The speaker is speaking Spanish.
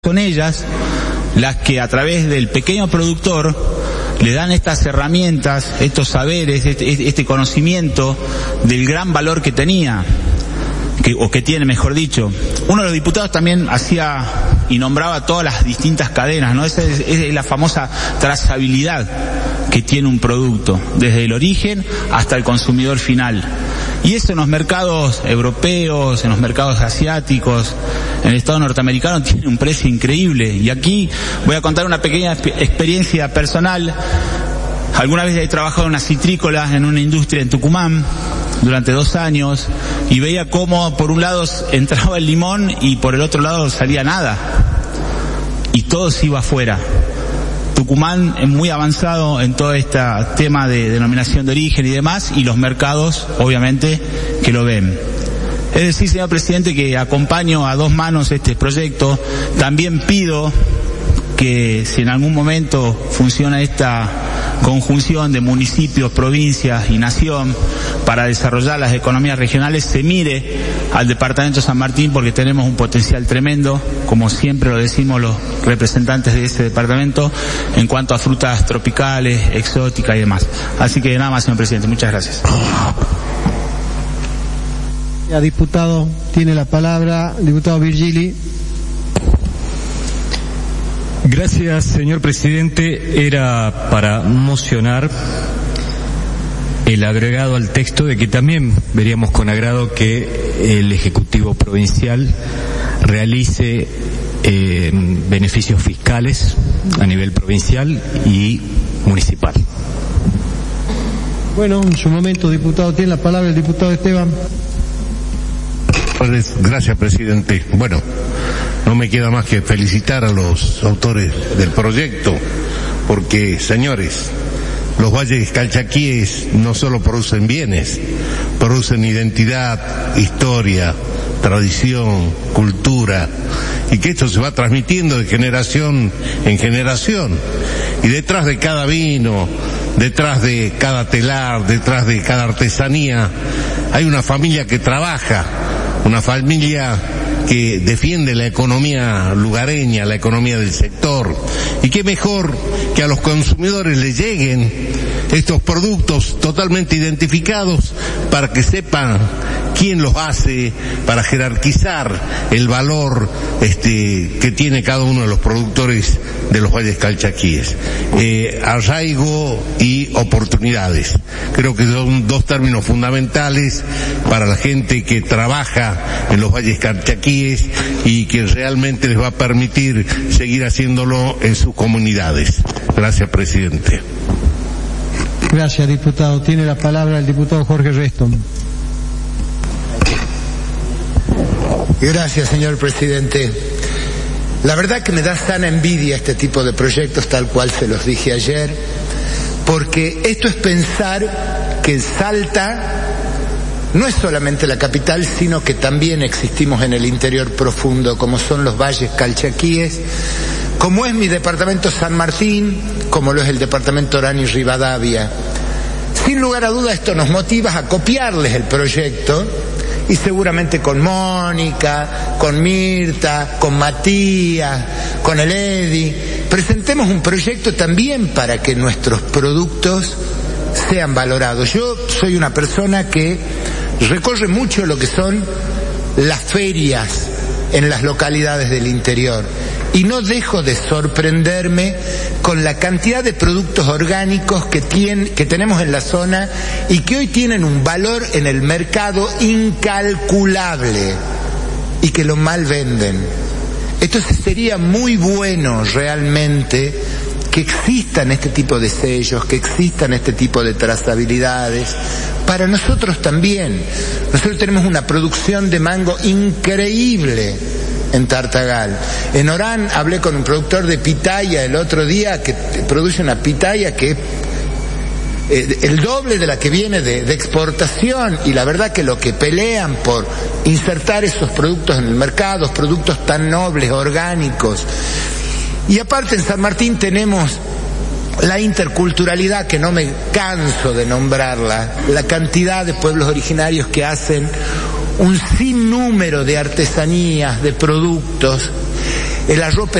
Son ellas las que a través del pequeño productor le dan estas herramientas, estos saberes, este conocimiento del gran valor que tenía, que tiene, mejor dicho. Uno de los diputados también hacía y nombraba todas las distintas cadenas, ¿no? Esa es la famosa trazabilidad que tiene un producto, desde el origen hasta el consumidor final. Y eso en los mercados europeos, en los mercados asiáticos, en el Estado norteamericano tiene un precio increíble. Y aquí voy a contar una pequeña experiencia personal. Alguna vez he trabajado en una citrícola, en una industria en Tucumán, durante 2 años, y veía cómo por un lado entraba el limón y por el otro lado salía nada. Y todo se iba afuera. Tucumán es muy avanzado en todo este tema de denominación de origen y demás, y los mercados, obviamente, que lo ven. Es decir, señor presidente, que acompaño a 2 manos este proyecto. También pido que si en algún momento funciona esta conjunción de municipios, provincias y nación para desarrollar las economías regionales, se mire al departamento de San Martín, porque tenemos un potencial tremendo, como siempre lo decimos los representantes de ese departamento, en cuanto a frutas tropicales, exóticas y demás. Así que nada más, señor presidente, muchas gracias. Ya, diputado, tiene la palabra el diputado Virgili. Gracias, señor presidente. Era para mocionar el agregado al texto de que también veríamos con agrado que el Ejecutivo Provincial realice beneficios fiscales a nivel provincial y municipal. Bueno, en su momento, diputado, tiene la palabra el diputado Esteban. Gracias, presidente. Bueno, no me queda más que felicitar a los autores del proyecto, porque, señores, los valles calchaquíes no solo producen bienes, producen identidad, historia, tradición, cultura, y que esto se va transmitiendo de generación en generación. Y detrás de cada vino, detrás de cada telar, detrás de cada artesanía, hay una familia que trabaja, una familia que defiende la economía lugareña, la economía del sector. Y qué mejor que a los consumidores les lleguen estos productos totalmente identificados para que sepan quién los hace, para jerarquizar el valor que tiene cada uno de los productores de los valles calchaquíes. Arraigo y oportunidades. Creo que son 2 términos fundamentales para la gente que trabaja en los valles calchaquíes y que realmente les va a permitir seguir haciéndolo en sus comunidades. Gracias, presidente. Gracias, diputado. Tiene la palabra el diputado Jorge Reston. Gracias, señor presidente. La verdad que me da sana envidia este tipo de proyectos, tal cual se los dije ayer, porque esto es pensar que Salta no es solamente la capital, sino que también existimos en el interior profundo, como son los valles calchaquíes, como es mi departamento San Martín, como lo es el departamento Orán y Rivadavia. Sin lugar a duda esto nos motiva a copiarles el proyecto, y seguramente con Mónica, con Mirta, con Matías, con el Edi, presentemos un proyecto también para que nuestros productos sean valorados. Yo soy una persona que recorre mucho lo que son las ferias en las localidades del interior, y no dejo de sorprenderme con la cantidad de productos orgánicos que tenemos en la zona y que hoy tienen un valor en el mercado incalculable y que lo mal venden. Entonces sería muy bueno realmente que existan este tipo de sellos, que existan este tipo de trazabilidades. Para nosotros también. Nosotros tenemos una producción de mango increíble en Tartagal. En Orán hablé con un productor de pitaya el otro día que produce una pitaya que es el doble de la que viene de exportación, y la verdad que lo que pelean por insertar esos productos en el mercado, productos tan nobles, orgánicos. Y aparte en San Martín tenemos la interculturalidad, que no me canso de nombrarla, la cantidad de pueblos originarios que hacen un sinnúmero de artesanías, de productos. el arrope